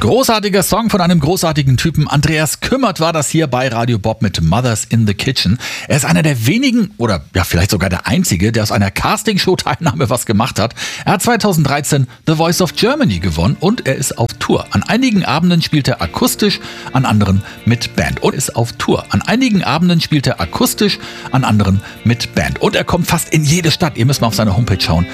großartiger Song von einem großartigen Typen. Andreas Kümmert war das hier bei Radio Bob mit Mothers in the Kitchen. Er ist einer der wenigen oder ja vielleicht sogar der einzige, der aus einer Castingshow-Teilnahme was gemacht hat. Er hat 2013 The Voice of Germany gewonnen und er ist auf Tour. An einigen Abenden spielt er akustisch, an anderen mit Band. Und ist auf Tour. An einigen Abenden spielt er akustisch, an anderen mit Band. Und er kommt fast in jede Stadt. Ihr müsst mal auf seine Homepage schauen.